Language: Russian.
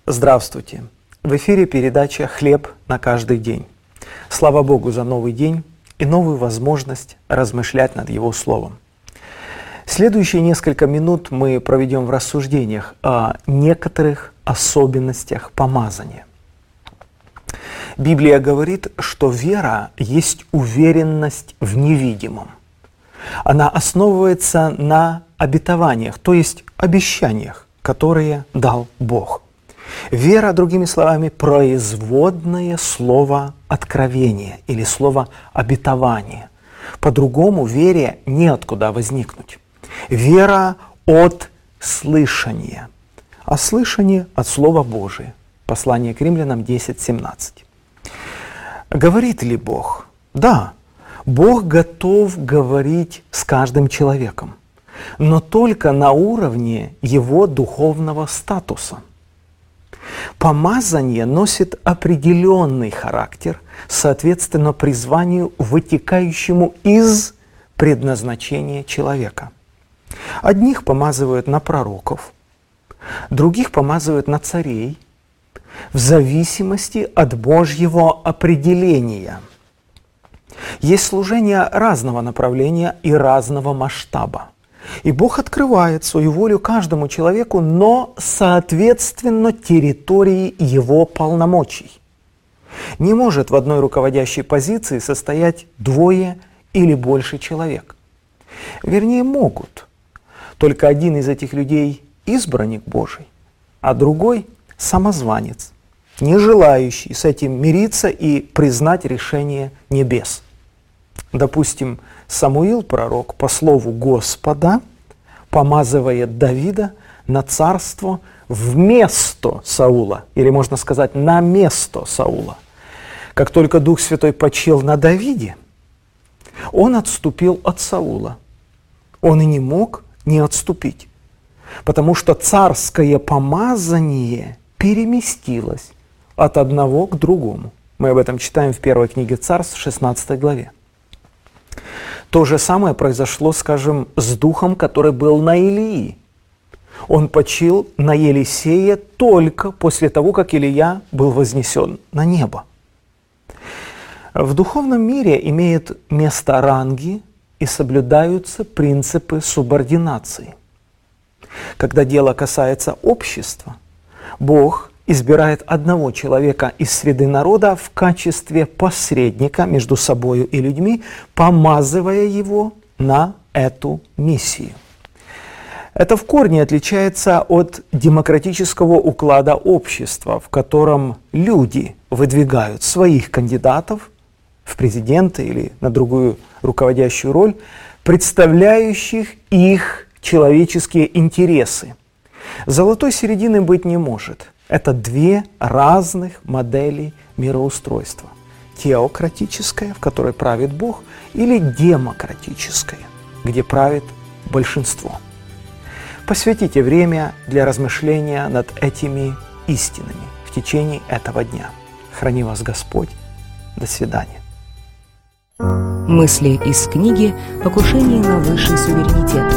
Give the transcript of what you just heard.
Здравствуйте! В эфире передача «Хлеб на каждый день». Слава Богу за новый день и новую возможность размышлять над Его Словом. Следующие несколько минут мы проведем в рассуждениях о некоторых особенностях помазания. Библия говорит, что вера есть уверенность в невидимом. Она основывается на обетованиях, то есть обещаниях, которые дал Бог. Вера, другими словами, производное слово откровения или слово обетование. По-другому вере неоткуда возникнуть. Вера от слышания, а слышание от Слова Божия. Послание к Римлянам 10:17. Говорит ли Бог? Да, Бог готов говорить с каждым человеком, но только на уровне его духовного статуса. Помазание носит определенный характер, соответственно призванию, вытекающему из предназначения человека. Одних помазывают на пророков, других помазывают на царей, в зависимости от Божьего определения. Есть служения разного направления и разного масштаба. И Бог открывает свою волю каждому человеку, но соответственно территории его полномочий. Не может в одной руководящей позиции состоять двое или больше человек. Вернее, могут. Только один из этих людей избранник Божий, а другой самозванец, не желающий с этим мириться и признать решение небес. Допустим, Самуил, пророк, по слову Господа, помазывает Давида на царство вместо Саула, или можно сказать, на место Саула. Как только Дух Святой почил на Давиде, он отступил от Саула. Он и не мог не отступить, потому что царское помазание переместилось от одного к другому. Мы об этом читаем в первой книге Царств, 16 главе. То же самое произошло, скажем, с духом, который был на Илии. Он почил на Елисея только после того, как Илия был вознесен на небо. В духовном мире имеют место ранги и соблюдаются принципы субординации. Когда дело касается общества, Бог избирает одного человека из среды народа в качестве посредника между собою и людьми, помазывая его на эту миссию. Это в корне отличается от демократического уклада общества, в котором люди выдвигают своих кандидатов в президенты или на другую руководящую роль, представляющих их человеческие интересы. Золотой середины быть не может. Это две разных модели мироустройства. Теократическая, в которой правит Бог, или демократическая, где правит большинство. Посвятите время для размышления над этими истинами в течение этого дня. Храни вас Господь. До свидания. Мысли из книги «Покушение на высший суверенитет».